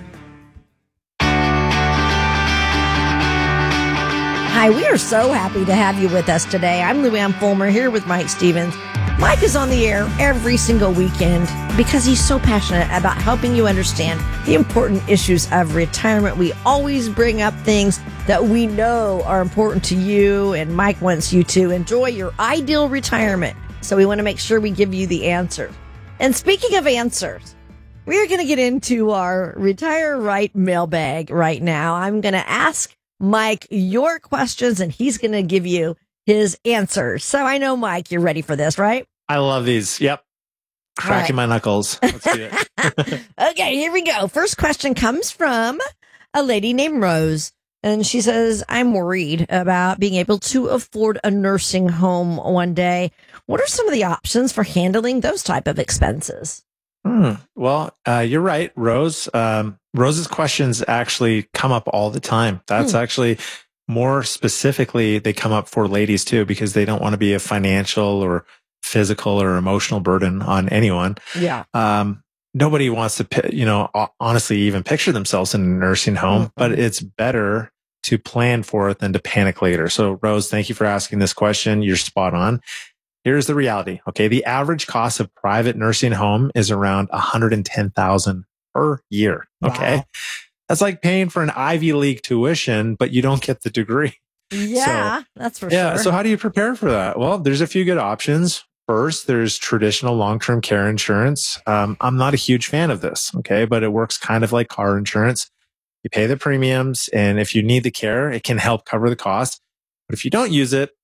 Hi, we are so happy to have you with us today. I'm Luann Fulmer here with Mike Stevens. Mike is on the air every single weekend because he's so passionate about helping you understand the important issues of retirement. We always bring up things that we know are important to you, and Mike wants you to enjoy your ideal retirement. So we want to make sure we give you the answer. And speaking of answers, we're going to get into our Retire Right mailbag right now. I'm going to ask Mike your questions, and he's going to give you his answers. So I know, Mike, you're ready for this, right? I love these. Yep. Cracking Right. my knuckles. Let's do it. Okay, here we go. First question comes from a lady named Rose. And she says, I'm worried about being able to afford a nursing home one day. What are some of the options for handling those type of expenses? Hmm. Well, uh, you're right, Rose. Um, Rose's questions actually come up all the time. That's Hmm. actually more specifically, they come up for ladies too, because they don't want to be a financial or physical or emotional burden on anyone. Yeah. Um, nobody wants to, pi- you know, ho- honestly, even picture themselves in a nursing home, Mhm. but it's better to plan for it than to panic later. So Rose, thank you for asking this question. You're spot on. Here's the reality. Okay. The average cost of private nursing home is around one hundred ten thousand dollars per year. Okay. Wow. That's like paying for an Ivy League tuition, but you don't get the degree. Yeah, that's for Yeah. sure. So how do you prepare for that? Well, there's a few good options. First, there's traditional long-term care insurance. Um, I'm not a huge fan of this. Okay. But it works kind of like car insurance. You pay the premiums, and if you need the care, it can help cover the cost. But if you don't use it,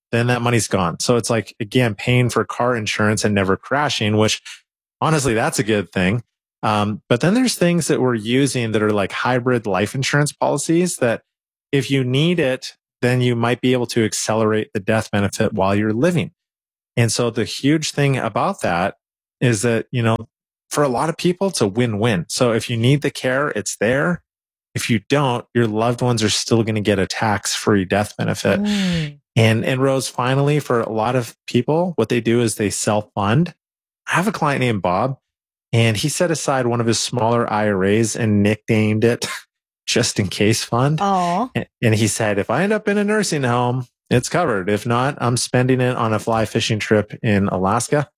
then that money's gone. So it's like, again, paying for car insurance and never crashing, which honestly, that's a good thing. Um, but then there's things that we're using that are like hybrid life insurance policies that if you need it, then you might be able to accelerate the death benefit while you're living. And so the huge thing about that is that, you know, for a lot of people, it's a win-win. So if you need the care, it's there. If you don't, your loved ones are still going to get a tax-free death benefit. Mm. And, and Rose, finally, for a lot of people, what they do is they self-fund. I have a client named Bob, and he set aside one of his smaller I R As and nicknamed it Just In Case Fund. Oh. And he said, if I end up in a nursing home, it's covered. If not, I'm spending it on a fly fishing trip in Alaska.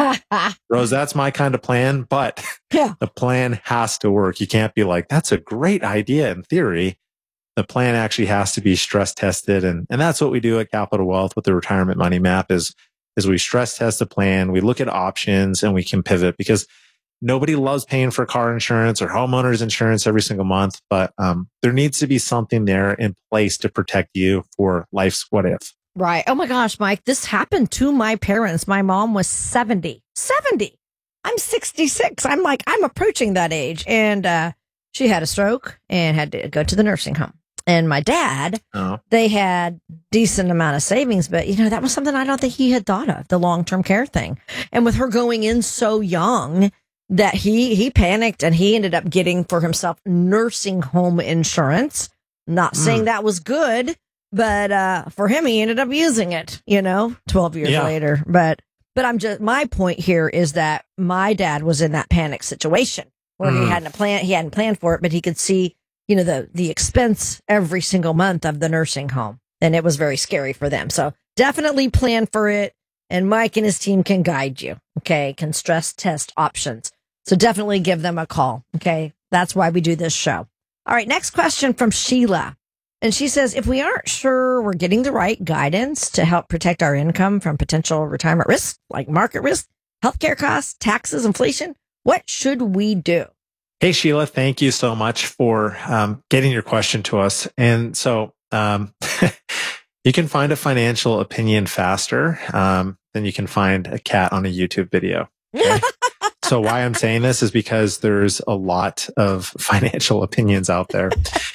Rose, that's my kind of plan, but yeah. The plan has to work. You can't be like, that's a great idea in theory. The plan actually has to be stress tested. And, and that's what we do at Capital Wealth with the retirement money map is, is we stress test the plan. We look at options and we can pivot because nobody loves paying for car insurance or homeowners insurance every single month, but um, there needs to be something there in place to protect you for life's what if. Right. Oh my gosh, Mike, this happened to my parents. My mom was seventy. seventy. I'm sixty-six. I'm like, I'm approaching that age. And uh, she had a stroke and had to go to the nursing home. And my dad, oh. they had decent amount of savings, but you know, that was something I don't think he had thought of, the long-term care thing. And with her going in so young, that he, he panicked and he ended up getting for himself nursing home insurance. Not saying mm. that was good, but, uh, for him, he ended up using it, you know, twelve years yeah. later. But, but I'm just, my point here is that my dad was in that panic situation where mm. he hadn't planned, he hadn't planned for it, but he could see, you know, the, the expense every single month of the nursing home. And it was very scary for them. So definitely plan for it. And Mike and his team can guide you. Okay. Can stress test options. So definitely give them a call. Okay. That's why we do this show. All right. Next question from Sheila. And she says, if we aren't sure we're getting the right guidance to help protect our income from potential retirement risks, like market risk, healthcare costs, taxes, inflation, what should we do? Hey, Sheila, thank you so much for um, getting your question to us. And so um, you can find a financial opinion faster um, than you can find a cat on a YouTube video. Okay? So why I'm saying this is because there's a lot of financial opinions out there.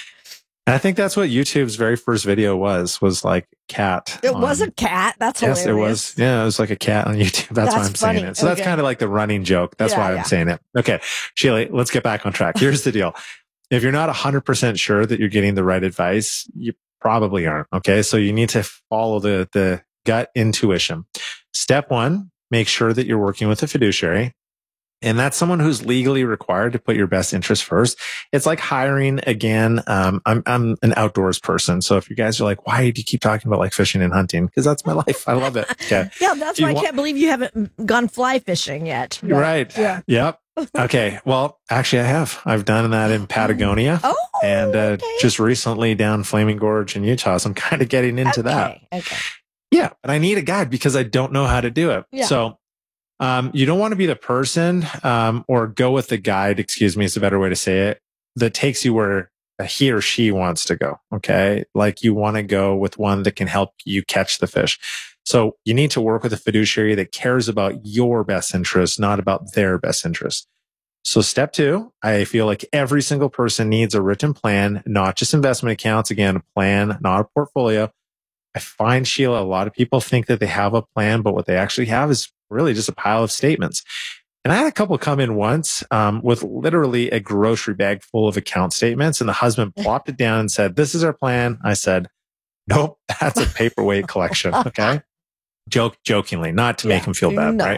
And I think that's what YouTube's very first video was, was like cat. It on, was a cat. That's hilarious. Yes, it was. Yeah, it was like a cat on YouTube. That's, that's why I'm funny. saying it. So okay. That's kind of like the running joke. That's yeah, why I'm yeah. saying it. Okay. Sheila, let's get back on track. Here's the deal. If you're not one hundred percent sure that you're getting the right advice, you probably aren't. Okay. So you need to follow the, the gut intuition. Step one, make sure that you're working with a fiduciary. And that's someone who's legally required to put your best interest first. It's like hiring again. Um, I'm, I'm an outdoors person. So if you guys are like, why do you keep talking about like fishing and hunting? Because that's my life. I love it. Okay. Yeah. That's why I can't believe you haven't gone fly fishing yet. But, right. Yeah. Yep. Okay. Well, actually I have. I've done that in Patagonia. Oh, and, uh, okay. just recently down Flaming Gorge in Utah. So I'm kind of getting into okay. that. Okay. Yeah. But I need a guide because I don't know how to do it. Yeah. So Um, you don't want to be the person, um, or go with the guide, excuse me, is a better way to say it, that takes you where he or she wants to go. Okay. Like you want to go with one that can help you catch the fish. So you need to work with a fiduciary that cares about your best interest, not about their best interest. So step two, I feel like every single person needs a written plan, not just investment accounts. Again, a plan, not a portfolio. I find, Sheila, a lot of people think that they have a plan, but what they actually have is really just a pile of statements. And I had a couple come in once um, with literally a grocery bag full of account statements. And the husband plopped it down and said, this is our plan. I said, nope, that's a paperweight collection. Okay. Joke, jokingly, not to yeah, make him feel bad, no. right?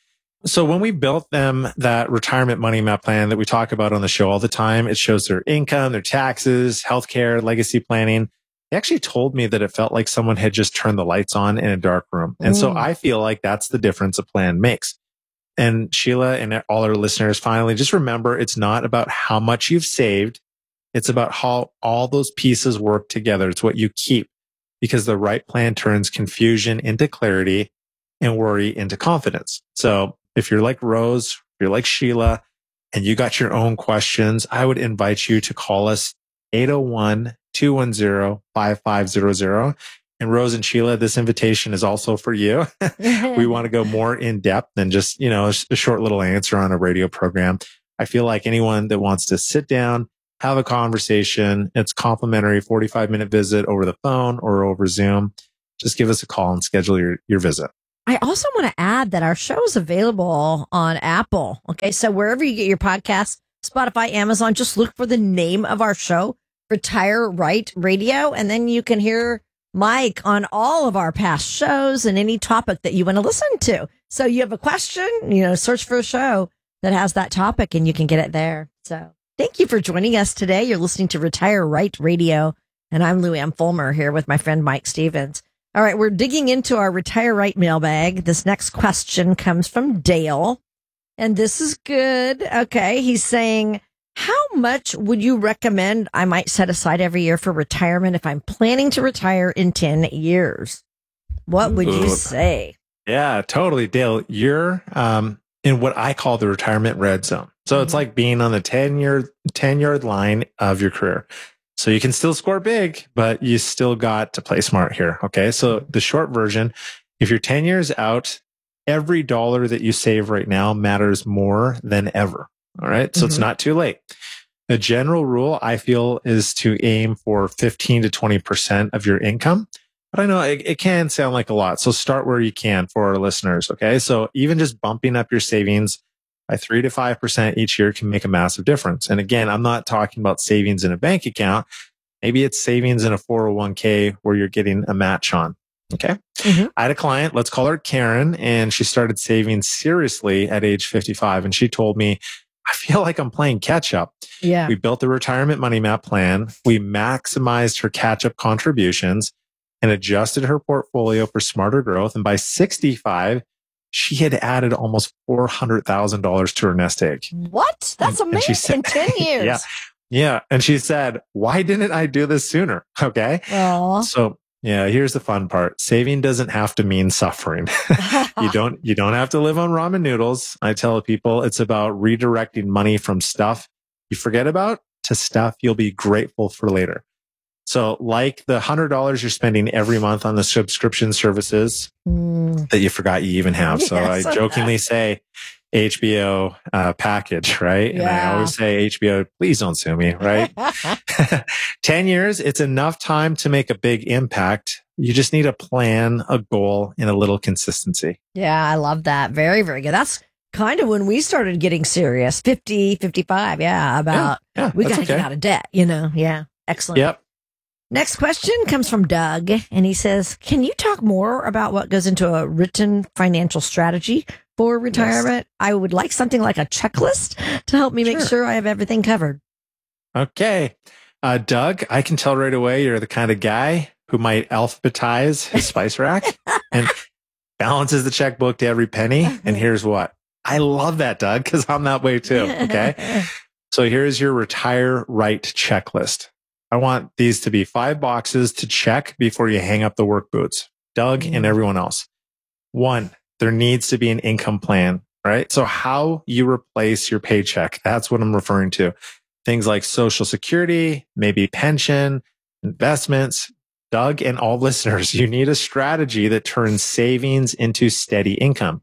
So when we built them that retirement money map plan that we talk about on the show all the time, it shows their income, their taxes, healthcare, legacy planning. They actually told me that it felt like someone had just turned the lights on in a dark room. And mm. so I feel like that's the difference a plan makes. And Sheila and all our listeners, finally, just remember, it's not about how much you've saved. It's about how all those pieces work together. It's what you keep, because the right plan turns confusion into clarity and worry into confidence. So if you're like Rose, if you're like Sheila, and you got your own questions, I would invite you to call us eight oh one, two one zero, five five zero zero. And Rose and Sheila, this invitation is also for you. We want to go more in depth than just, you know, a short little answer on a radio program. I feel like anyone that wants to sit down, have a conversation, it's complimentary forty-five minute visit over the phone or over Zoom. Just give us a call and schedule your, your visit. I also want to add that our show is available on Apple. Okay. So wherever you get your podcasts, Spotify, Amazon, just look for the name of our show, Retire Right Radio. And then you can hear Mike on all of our past shows and any topic that you want to listen to. So you have a question, you know, search for a show that has that topic and you can get it there. So thank you for joining us today. You're listening to Retire Right Radio. And I'm Lou Ann Fulmer here with my friend Mike Stevens. All right, we're digging into our Retire Right mailbag. This next question comes from Dale, and this is good. Okay, he's saying, how much would you recommend I might set aside every year for retirement if I'm planning to retire in ten years? What would you say? Yeah, totally, Dale. You're um, in what I call the retirement red zone. So mm-hmm. It's like being on the ten year, ten yard line of your career. So you can still score big, but you still got to play smart here. Okay. So the short version, if you're ten years out, every dollar that you save right now matters more than ever. All right. So mm-hmm. It's not too late. The general rule I feel is to aim for fifteen to twenty percent of your income. But I know it, it can sound like a lot. So start where you can for our listeners. Okay. So even just bumping up your savings by three to five percent each year can make a massive difference. And again, I'm not talking about savings in a bank account. Maybe it's savings in a four oh one k where you're getting a match on. Okay. Mm-hmm. I had a client, let's call her Karen, and she started saving seriously at age fifty-five. And she told me, I feel like I'm playing catch up. Yeah. We built a retirement money map plan. We maximized her catch up contributions and adjusted her portfolio for smarter growth. And by sixty-five, she had added almost four hundred thousand dollars to her nest egg. What? That's and, amazing. And said, in ten years. Yeah. Yeah. And she said, why didn't I do this sooner? Okay. Aww. So yeah, here's the fun part. Saving doesn't have to mean suffering. you don't, you don't have to live on ramen noodles. I tell people it's about redirecting money from stuff you forget about to stuff you'll be grateful for later. So like the one hundred dollars you're spending every month on the subscription services mm. that you forgot you even have. So yes. I jokingly say H B O uh, package, right? Yeah. And I always say H B O, please don't sue me, right? ten years, it's enough time to make a big impact. You just need a plan, a goal, and a little consistency. Yeah, I love that. Very, very good. That's kind of when we started getting serious, fifty, fifty-five. Yeah, about yeah, yeah, we got to okay. get out of debt, you know? Yeah, excellent. Yep. Next question comes from Doug, and he says, can you talk more about what goes into a written financial strategy for retirement? Yes. I would like something like a checklist to help me sure. make sure I have everything covered. Okay. Uh, Doug, I can tell right away you're the kind of guy who might alphabetize his spice rack and balances the checkbook to every penny. And here's what. I love that, Doug, because I'm that way too. Okay. So here's your retire right checklist. I want these to be five boxes to check before you hang up the work boots. Doug mm. and everyone else. One, there needs to be an income plan, right? So how you replace your paycheck, that's what I'm referring to. Things like Social Security, maybe pension, investments. Doug and all listeners, you need a strategy that turns savings into steady income.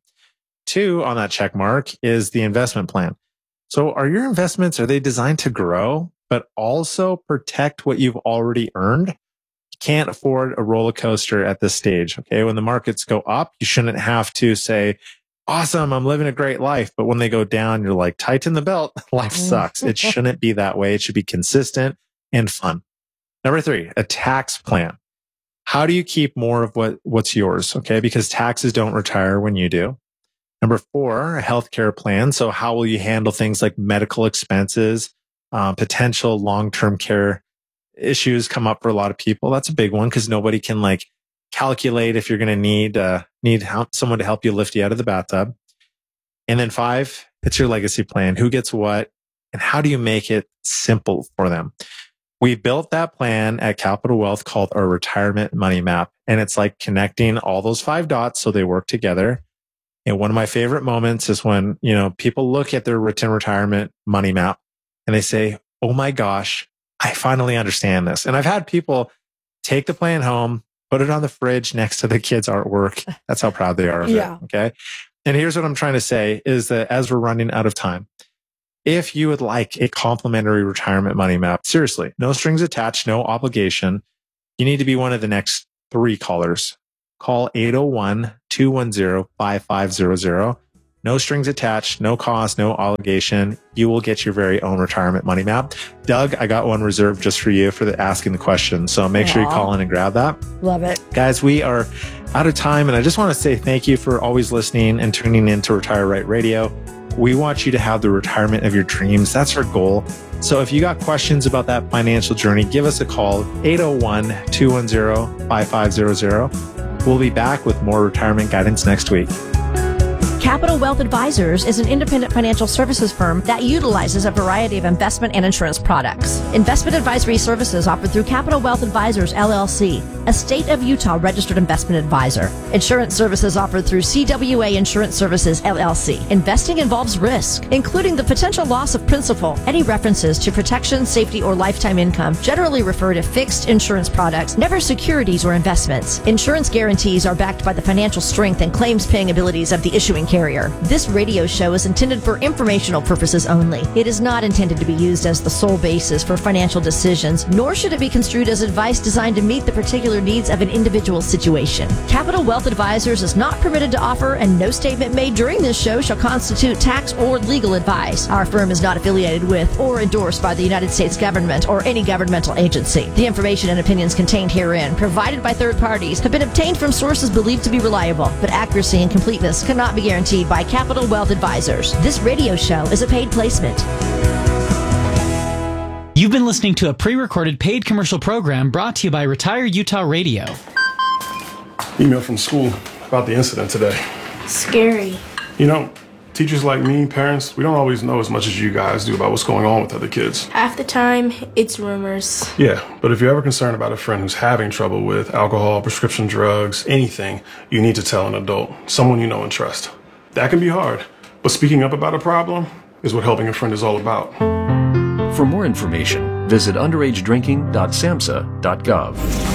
Two on that check mark is the investment plan. So are your investments, are they designed to grow, but also protect what you've already earned? You can't afford a roller coaster at this stage. Okay. When the markets go up, you shouldn't have to say, awesome, I'm living a great life. But when they go down, you're like, tighten the belt. Life sucks. It shouldn't be that way. It should be consistent and fun. Number three, a tax plan. How do you keep more of what, what's yours? Okay. Because taxes don't retire when you do. Number four, a healthcare plan. So how will you handle things like medical expenses? Uh, potential long-term care issues come up for a lot of people. That's a big one because nobody can like calculate if you're going to need uh, need help, someone to help you lift you out of the bathtub. And then five, it's your legacy plan. Who gets what, and how do you make it simple for them? We built that plan at Capital Wealth called our retirement money map, and it's like connecting all those five dots so they work together. And one of my favorite moments is when you know people look at their written retirement money map. And they say, oh my gosh, I finally understand this. And I've had people take the plan home, Put it on the fridge next to the kids' artwork. That's how proud they are of Yeah. it. Okay. And here's what I'm trying to say is that as we're running out of time, if you would like a complimentary retirement money map, seriously, no strings attached, no obligation, you need to be one of the next three callers. Call eight oh one, two one zero, five five zero zero. No strings attached, no cost, no obligation. You will get your very own retirement money map. Doug, I got one reserved just for you for the asking the question. So make Aww. sure you call in and grab that. Love it. Guys, we are out of time. And I just want to say thank you for always listening and tuning in to Retire Right Radio. We want you to have the retirement of your dreams. That's our goal. So if you got questions about that financial journey, give us a call, eight oh one, two one zero, five five zero zero. We'll be back with more retirement guidance next week. Capital Wealth Advisors is an independent financial services firm that utilizes a variety of investment and insurance products. Investment advisory services offered through Capital Wealth Advisors, L L C, a state of Utah registered investment advisor. Insurance services offered through C W A Insurance Services, L L C. Investing involves risk, including the potential loss of principal. Any references to protection, safety, or lifetime income generally refer to fixed insurance products, never securities or investments. Insurance guarantees are backed by the financial strength and claims paying abilities of the issuing carrier. This radio show is intended for informational purposes only. It is not intended to be used as the sole basis for financial decisions, nor should it be construed as advice designed to meet the particular needs of an individual situation. Capital Wealth Advisors is not permitted to offer, and no statement made during this show shall constitute tax or legal advice. Our firm is not affiliated with or endorsed by the United States government or any governmental agency. The information and opinions contained herein, provided by third parties, have been obtained from sources believed to be reliable, but accuracy and completeness cannot be guaranteed by Capital Wealth Advisors. This radio show is a paid placement. You've been listening to a pre-recorded paid commercial program brought to you by Retire Utah Radio. Email from school about the incident today. Scary. You know, teachers like me, parents, we don't always know as much as you guys do about what's going on with other kids. Half the time, it's rumors. Yeah, but if you're ever concerned about a friend who's having trouble with alcohol, prescription drugs, anything, you need to tell an adult, someone you know and trust. That can be hard, but speaking up about a problem is what helping a friend is all about. For more information, visit underage drinking dot samhsa dot gov.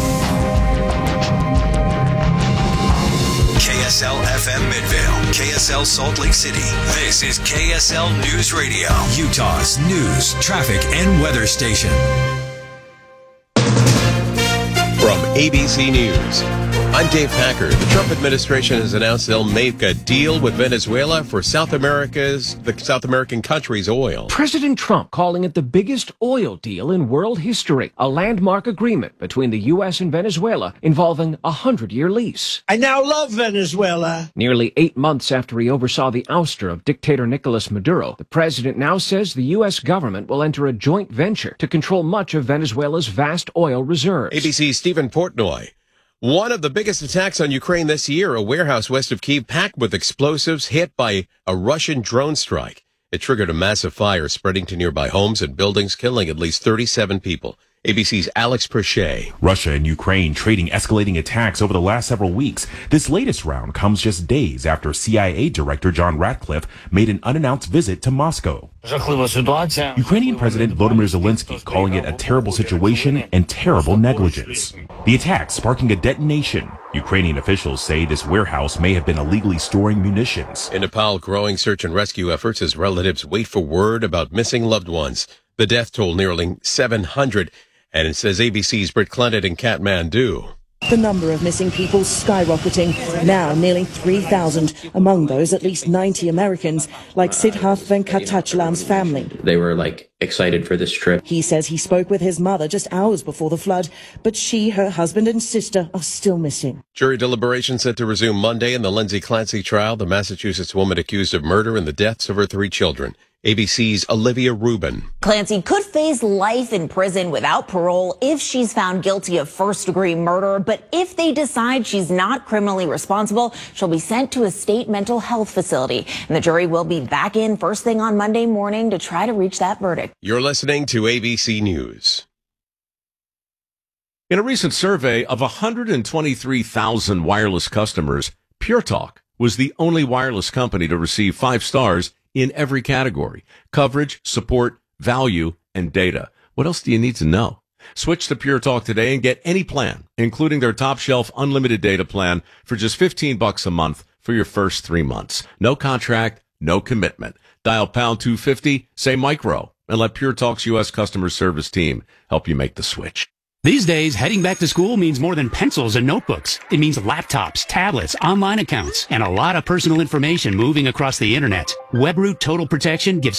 K S L F M Midvale, K S L Salt Lake City. This is K S L News Radio, Utah's news, traffic, and weather station. From A B C News, I'm Dave Packer. The Trump administration has announced they'll make a deal with Venezuela for South America's, the South American country's oil. President Trump calling it the biggest oil deal in world history, a landmark agreement between the U S and Venezuela involving a hundred-year lease. I now love Venezuela. Nearly eight months after he oversaw the ouster of dictator Nicolas Maduro, the president now says the U S government will enter a joint venture to control much of Venezuela's vast oil reserves. A B C's Stephen Portnoy. One of the biggest attacks on Ukraine this year, a warehouse west of Kyiv packed with explosives hit by a Russian drone strike. It triggered a massive fire spreading to nearby homes and buildings, killing at least thirty-seven people. A B C's Alex Perche. Russia and Ukraine trading escalating attacks over the last several weeks. This latest round comes just days after C I A Director John Ratcliffe made an unannounced visit to Moscow. Ukrainian President Volodymyr Zelensky calling it a terrible situation and terrible negligence. The attack sparking a detonation. Ukrainian officials say this warehouse may have been illegally storing munitions. In Nepal, growing search and rescue efforts as relatives wait for word about missing loved ones. The death toll nearly seven hundred. And it says A B C's Britt Clement in Kathmandu. The number of missing people skyrocketing, now nearly three thousand. Among those, at least ninety Americans, like Siddharth Venkatachalam's family. They were like excited for this trip. He says he spoke with his mother just hours before the flood, but she, her husband and sister are still missing. Jury deliberation set to resume Monday in the Lindsay Clancy trial, the Massachusetts woman accused of murder and the deaths of her three children. A B C's Olivia Rubin. Clancy could face life in prison without parole if she's found guilty of first-degree murder. But if they decide she's not criminally responsible, she'll be sent to a state mental health facility. And the jury will be back in first thing on Monday morning to try to reach that verdict. You're listening to A B C News. In a recent survey of one hundred twenty-three thousand wireless customers, Pure Talk was the only wireless company to receive five stars in every category: coverage, support, value, and data. What else do you need to know? Switch to Pure Talk today and get any plan, including their top shelf unlimited data plan for just fifteen bucks a month for your first three months. No contract, no commitment. Dial pound two fifty, say micro, and let Pure Talk's U S customer service team help you make the switch. These days, heading back to school means more than pencils and notebooks. It means laptops, tablets, online accounts, and a lot of personal information moving across the internet. WebRoot Total Protection gives